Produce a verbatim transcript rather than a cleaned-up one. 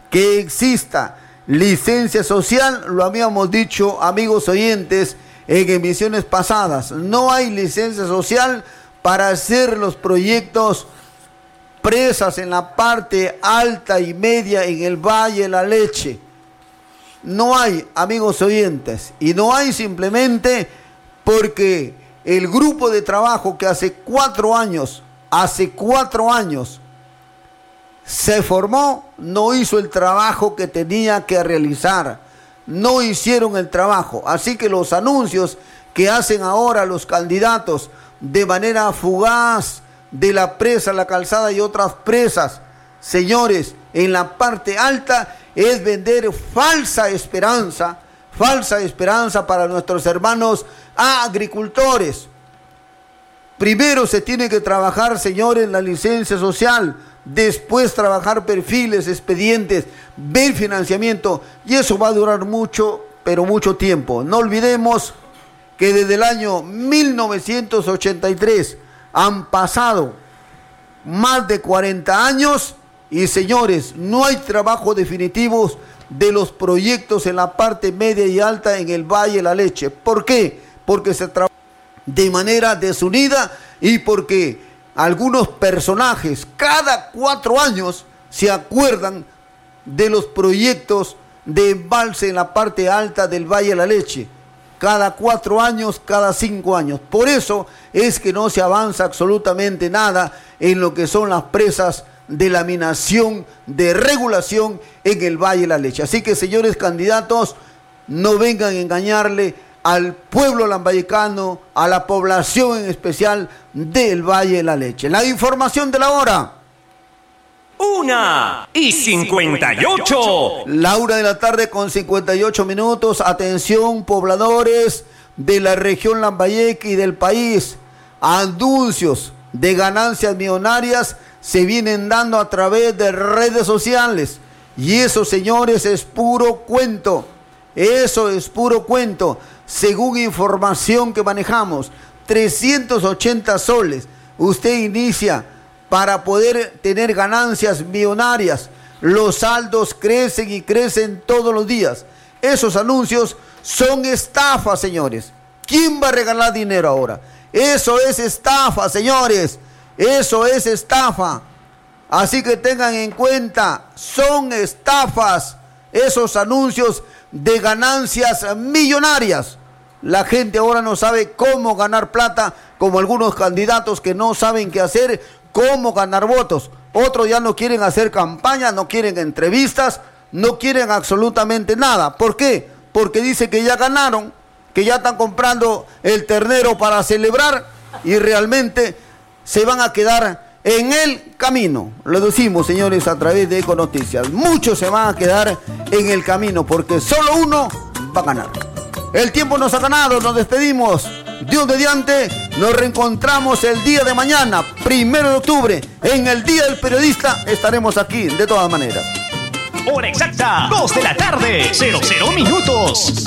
que exista licencia social, lo habíamos dicho, amigos oyentes, en emisiones pasadas. No hay licencia social para hacer los proyectos presas en la parte alta y media en el Valle de la Leche. No hay, amigos oyentes, y no hay simplemente porque el grupo de trabajo que hace cuatro años, hace cuatro años se formó, no hizo el trabajo que tenía que realizar. No hicieron el trabajo. Así que los anuncios que hacen ahora los candidatos de manera fugaz de la presa La Calzada y otras presas, señores, en la parte alta, es vender falsa esperanza, falsa esperanza para nuestros hermanos agricultores. Primero se tiene que trabajar, señores, la licencia social, después trabajar perfiles, expedientes, ver financiamiento, y eso va a durar mucho, pero mucho tiempo. No olvidemos que desde el año mil novecientos ochenta y tres han pasado más de cuarenta años y, señores, no hay trabajo definitivo de los proyectos en la parte media y alta en el Valle de la Leche. ¿Por qué? Porque se trabaja de manera desunida y porque algunos personajes cada cuatro años se acuerdan de los proyectos de embalse en la parte alta del Valle de la Leche. Cada cuatro años, cada cinco años. Por eso es que no se avanza absolutamente nada en lo que son las presas de laminación, de regulación en el Valle de la Leche. Así que, señores candidatos, no vengan a engañarle al pueblo lambayecano, a la población en especial del Valle de la Leche. La información de la hora. Una y cincuenta y ocho. La una de la tarde con cincuenta y ocho minutos. Atención, pobladores de la región Lambayeque y del país. Anuncios de ganancias millonarias se vienen dando a través de redes sociales. Y eso, señores, es puro cuento. Eso es puro cuento. Según información que manejamos, trescientos ochenta soles. Usted inicia para poder tener ganancias millonarias. Los saldos crecen y crecen todos los días. Esos anuncios son estafas, señores. ¿Quién va a regalar dinero ahora? Eso es estafa, señores. Eso es estafa. Así que tengan en cuenta, son estafas esos anuncios de ganancias millonarias. La gente ahora no sabe cómo ganar plata, como algunos candidatos que no saben qué hacer, cómo ganar votos. Otros ya no quieren hacer campaña, no quieren entrevistas, no quieren absolutamente nada. ¿Por qué? Porque dice que ya ganaron, que ya están comprando el ternero para celebrar y realmente se van a quedar en el camino. Lo decimos, señores, a través de Econoticias. Muchos se van a quedar en el camino porque solo uno va a ganar. El tiempo nos ha ganado, nos despedimos. Dios mediante, nos reencontramos el día de mañana, primero de octubre, en el Día del Periodista. Estaremos aquí de todas maneras. Hora exacta, dos de la tarde, cero cero minutos.